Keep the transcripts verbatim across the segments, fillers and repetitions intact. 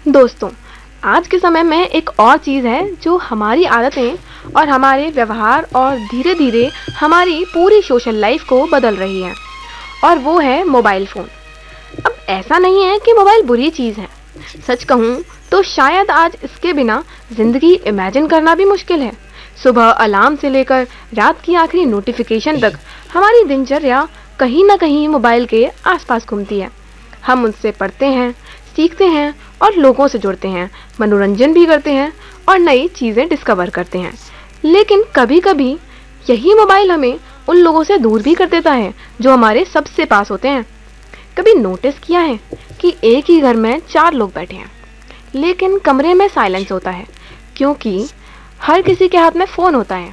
दोस्तों, आज के समय में एक और चीज़ है जो हमारी आदतें और हमारे व्यवहार और धीरे धीरे हमारी पूरी सोशल लाइफ को बदल रही है, और वो है मोबाइल फ़ोन। अब ऐसा नहीं है कि मोबाइल बुरी चीज़ है। सच कहूँ तो शायद आज इसके बिना ज़िंदगी इमेजिन करना भी मुश्किल है। सुबह अलार्म से लेकर रात की आखिरी नोटिफिकेशन तक हमारी दिनचर्या कहीं ना कहीं मोबाइल के आसपास घूमती है। हम उनसे पढ़ते हैं, सीखते हैं और लोगों से जुड़ते हैं, मनोरंजन भी करते हैं और नई चीज़ें डिस्कवर करते हैं। लेकिन कभी कभी यही मोबाइल हमें उन लोगों से दूर भी कर देता है जो हमारे सबसे पास होते हैं। कभी नोटिस किया है कि एक ही घर में चार लोग बैठे हैं लेकिन कमरे में साइलेंस होता है क्योंकि हर किसी के हाथ में फ़ोन होता है।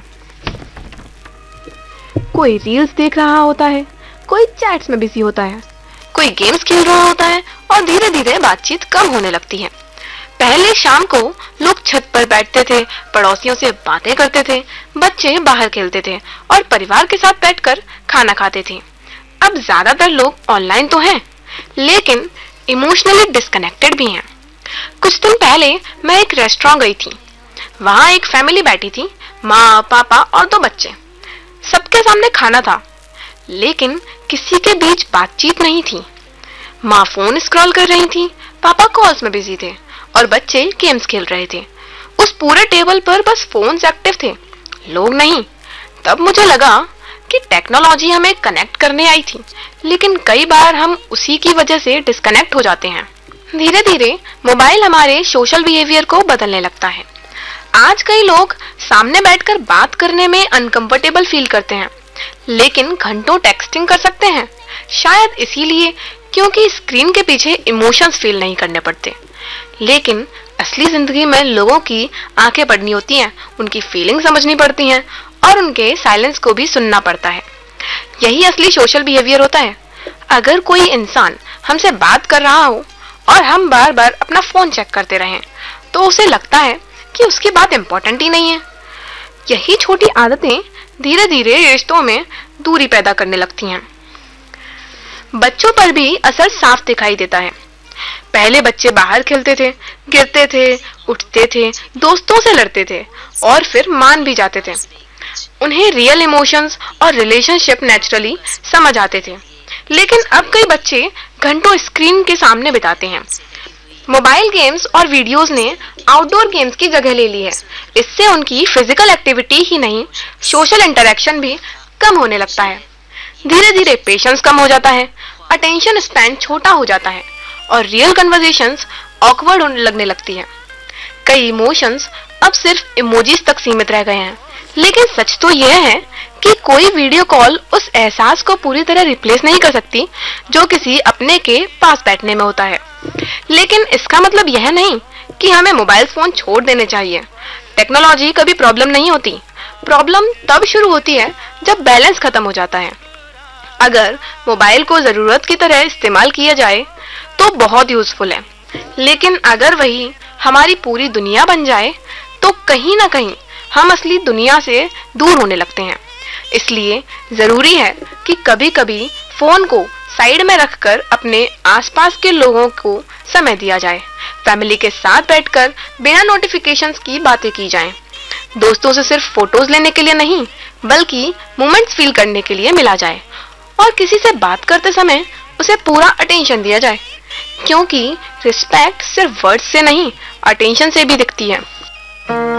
कोई रील्स देख रहा होता है, कोई चैट्स में बिजी होता है, कोई गेम्स खेल रहा होता है और धीरे धीरे बातचीत कम होने लगती है। पहले शाम को लोग छत पर बैठते थे, पड़ोसियों से बातें करते थे, बच्चे बाहर खेलते थे और परिवार के साथ बैठकर खाना खाते थे। अब ज्यादातर लोग ऑनलाइन तो हैं, लेकिन इमोशनली डिस्कनेक्टेड भी हैं। कुछ दिन पहले मैं एक रेस्टोरेंट गई थी। वहाँ एक फैमिली बैठी थी, माँ, पापा और दो बच्चे। सबके सामने खाना था, लेकिन किसी के बीच बातचीत नहीं थी। माँ फोन स्क्रॉल कर रही थी, पापा कॉल्स में बिजी थे और बच्चे गेम्स खेल रहे थे। उस पूरे टेबल पर बस फोन्स एक्टिव थे, लोग नहीं। तब मुझे लगा कि टेक्नोलॉजी हमें कनेक्ट करने आई थी, लेकिन कई बार हम उसी की वजह से डिस्कनेक्ट हो जाते हैं। धीरे धीरे मोबाइल हमारे सोशल बिहेवियर को बदलने लगता है। आज कई लोग सामने बैठकर बात करने में अनकंफर्टेबल फील करते हैं, लेकिन घंटों टेक्सटिंग कर सकते हैं। शायद इसीलिए क्योंकि स्क्रीन के पीछे इमोशंस फील नहीं करने पड़ते। लेकिन असली जिंदगी में लोगों की आंखें पढ़नी होती हैं, उनकी फीलिंग समझनी पड़ती हैं और उनके साइलेंस को भी सुनना पड़ता है। यही असली सोशल बिहेवियर होता है। अगर कोई इंसान हमसे बात कर रहा हो और हम बार बार अपना फोन चेक करते रहें तो उसे लगता है कि उसकी बात इम्पोर्टेंट ही नहीं है। यही छोटी आदतें धीरे धीरे रिश्तों में दूरी पैदा करने लगती हैं। बच्चों पर भी असर साफ दिखाई देता है। पहले बच्चे बाहर खेलते थे, गिरते थे, उठते थे, दोस्तों से लड़ते थे और फिर मान भी जाते थे। उन्हें रियल इमोशंस और रिलेशनशिप नेचुरली समझ आते थे। लेकिन अब कई बच्चे घंटों स्क्रीन के सामने बिताते हैं। मोबाइल गेम्स और वीडियोस ने आउटडोर गेम्स की जगह ले ली है। इससे उनकी फिजिकल एक्टिविटी ही नहीं, सोशल इंटरेक्शन भी कम होने लगता है। धीरे धीरे पेशेंस कम हो जाता है, अटेंशन स्पैन छोटा हो जाता है और रियल कन्वर्सेशंस ऑकवर्ड लगने लगती है। कई इमोशंस अब सिर्फ इमोजीज तक सीमित रह गए हैं। लेकिन सच तो यह है कि कोई वीडियो कॉल उस एहसास को पूरी तरह रिप्लेस नहीं कर सकती जो किसी अपने के पास बैठने में होता है। लेकिन इसका मतलब यह नहीं कि हमें मोबाइल फोन छोड़ देने चाहिए। टेक्नोलॉजी कभी प्रॉब्लम नहीं होती। प्रॉब्लम तब शुरू होती है जब बैलेंस खत्म हो जाता है। अगर मोबाइल को जरूरत की तरह इस्तेमाल किया जाए तो बहुत यूजफुल है, लेकिन अगर वही हमारी पूरी दुनिया बन जाए तो कहीं ना कहीं हम असली दुनिया से दूर होने लगते हैं। इसलिए जरूरी है कि कभी कभी फोन को साइड में रखकर अपने आसपास के लोगों को समय दिया जाए। फैमिली के साथ बैठकर बिना नोटिफिकेशंस की बातें की जाएं। दोस्तों से सिर्फ फोटोज लेने के लिए नहीं, बल्कि मोमेंट्स फील करने के लिए मिला जाए। और किसी से बात करते समय उसे पूरा अटेंशन दिया जाए, क्योंकि रिस्पेक्ट सिर्फ वर्ड्स से नहीं, अटेंशन से भी दिखती है।